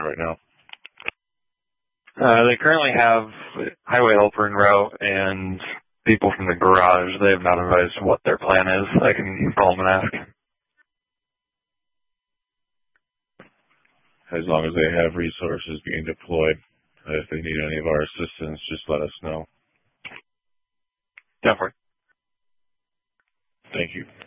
right now? They currently have highway helper en route and people from the garage. They have not advised what their plan is. I can call them and ask. As long as they have resources being deployed, if they need any of our assistance, just let us know. Definitely. Thank you.